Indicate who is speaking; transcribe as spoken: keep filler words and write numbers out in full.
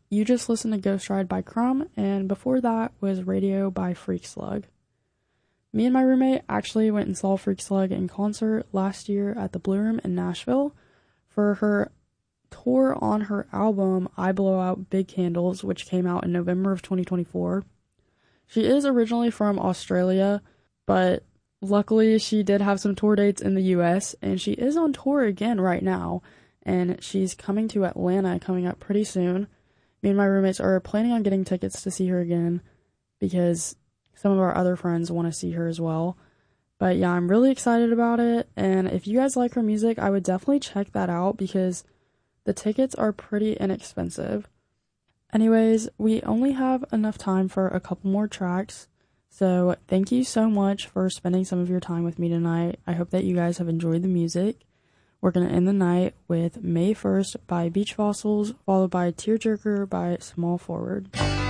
Speaker 1: you just listened to Ghost Ride by Crumb, and before that was Radio by Freak Slug. Me and my roommate actually went and saw Freak Slug in concert last year at the Blue Room in Nashville for her tour on her album I Blow Out Big Candles, which came out in November of twenty twenty-four. She is originally from Australia, but luckily she did have some tour dates in the U S, and she is on tour again right now, and she's coming to Atlanta coming up pretty soon. Me and my roommates are planning on getting tickets to see her again because some of our other friends want to see her as well. But yeah, I'm really excited about it, and if you guys like her music, I would definitely check that out because the tickets are pretty inexpensive. Anyways, we only have enough time for a couple more tracks, so thank you so much for spending some of your time with me tonight. I hope that you guys have enjoyed the music. We're going to end the night with May first by Beach Fossils, followed by Tearjerker by Small Forward.